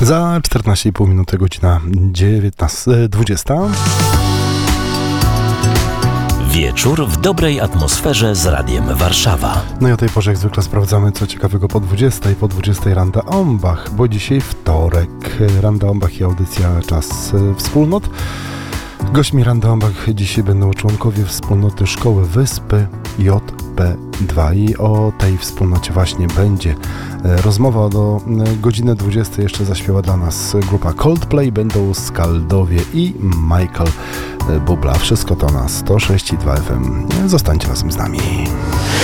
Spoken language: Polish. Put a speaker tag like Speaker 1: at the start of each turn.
Speaker 1: Za 14,5 minuty, godzina 20.
Speaker 2: Wieczór w dobrej atmosferze z Radiem Warszawa.
Speaker 1: No i o tej porze jak zwykle sprawdzamy co ciekawego po 20. Po 20 Randa Ombach, bo dzisiaj wtorek. Randa Ombach i audycja Czas Wspólnot. Gośćmi Randa Ombach dzisiaj będą członkowie wspólnoty Szkoły Wyspy JP2 i o tej wspólnocie właśnie będzie rozmowa. Do godziny 20 jeszcze zaśpiewa dla nas grupa Coldplay, będą Skaldowie i Michael Bubla. Wszystko to na 106,2 FM. Zostańcie razem z nami.